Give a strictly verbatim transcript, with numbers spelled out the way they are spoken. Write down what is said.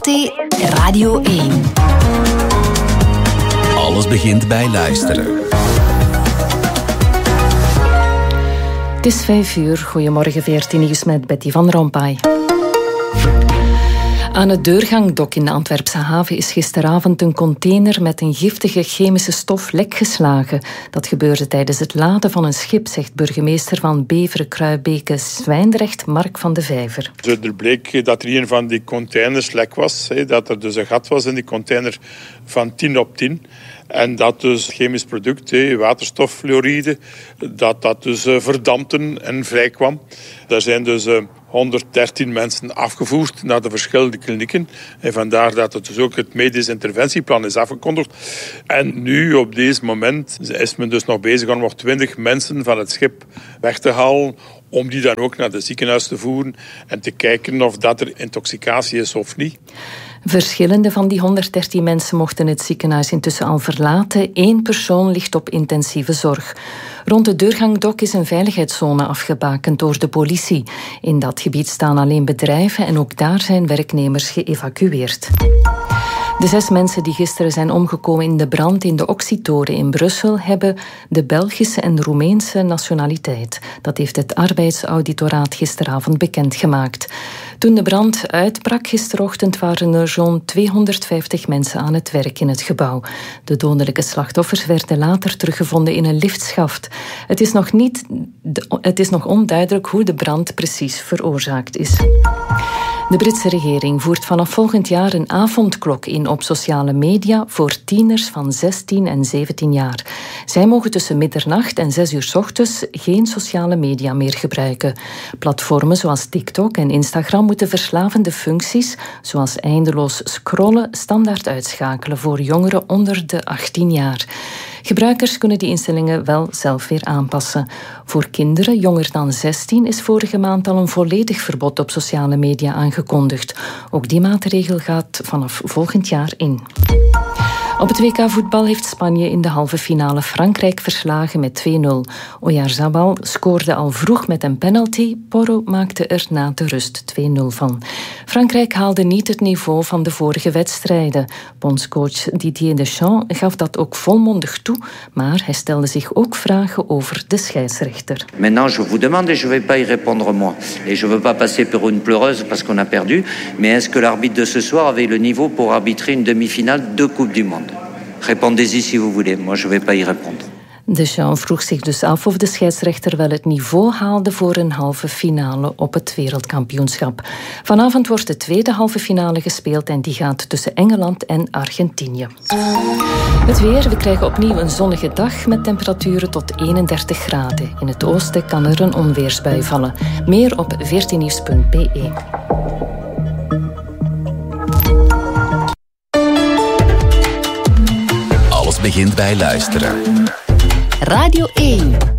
T Radio één. Alles begint bij luisteren. Het is vijf uur. Goedemorgen, veertien nieuws met Betty van Rompuy. Aan het deurgangdok in de Antwerpse haven is gisteravond een container met een giftige chemische stof lek geslagen. Dat gebeurde tijdens het laden van een schip, zegt burgemeester van Beveren, Kruibeke, Zwijndrecht, Mark van de Vijver. Er bleek dat er een van die containers lek was. Dat er dus een gat was in die container van tien op tien. En dat dus chemisch product, waterstoffluoride, dat dat dus verdampte en vrijkwam. Daar zijn dus honderddertien mensen afgevoerd naar de verschillende klinieken. En vandaar dat het dus ook het medisch interventieplan is afgekondigd. En nu, op deze moment, is men dus nog bezig om nog twintig mensen van het schip weg te halen, om die dan ook naar het ziekenhuis te voeren en te kijken of dat er intoxicatie is of niet. Verschillende van die honderddertien mensen mochten het ziekenhuis intussen al verlaten. Eén persoon ligt op intensieve zorg. Rond de deurgangdok is een veiligheidszone afgebakend door de politie. In dat gebied staan alleen bedrijven en ook daar zijn werknemers geëvacueerd. De zes mensen die gisteren zijn omgekomen in de brand in de Oxytoren in Brussel hebben de Belgische en Roemeense nationaliteit. Dat heeft het arbeidsauditoraat gisteravond bekendgemaakt. Toen de brand uitbrak gisterochtend waren er zo'n tweehonderdvijftig mensen aan het werk in het gebouw. De dodelijke slachtoffers werden later teruggevonden in een liftschaft. Het is nog, niet, het is nog onduidelijk hoe de brand precies veroorzaakt is. De Britse regering voert vanaf volgend jaar een avondklok in op sociale media voor tieners van zestien en zeventien jaar. Zij mogen tussen middernacht en zes uur 's ochtends geen sociale media meer gebruiken. Platformen zoals TikTok en Instagram moeten verslavende functies, zoals eindeloos scrollen, standaard uitschakelen voor jongeren onder de achttien jaar. Gebruikers kunnen die instellingen wel zelf weer aanpassen. Voor kinderen jonger dan zestien is vorige maand al een volledig verbod op sociale media aangekondigd. Ook die maatregel gaat vanaf volgend jaar in. Op het W K voetbal heeft Spanje in de halve finale Frankrijk verslagen met twee nul. Oyarzabal scoorde al vroeg met een penalty. Porro maakte er na de rust twee nul van. Frankrijk haalde niet het niveau van de vorige wedstrijden. Bondscoach Didier Deschamps gaf dat ook volmondig toe, maar hij stelde zich ook vragen over de scheidsrechter. Maintenant, je vous demande et je vais pas y répondre moi. Et je veux pas passer pour une pleureuse parce qu'on a perdu, mais est-ce que l'arbitre de ce soir avait le niveau pour arbitrer une demi-finale de Coupe du Monde? Répondez-y si vous voulez. Moi, je vais pas y répondre. Deschamps vroeg zich dus af of de scheidsrechter wel het niveau haalde voor een halve finale op het wereldkampioenschap. Vanavond wordt de tweede halve finale gespeeld en die gaat tussen Engeland en Argentinië. Het weer, we krijgen opnieuw een zonnige dag met temperaturen tot eenendertig graden. In het oosten kan er een onweersbui vallen. Meer op veertien nieuws punt b e. Alles begint bij luisteren. Radio één.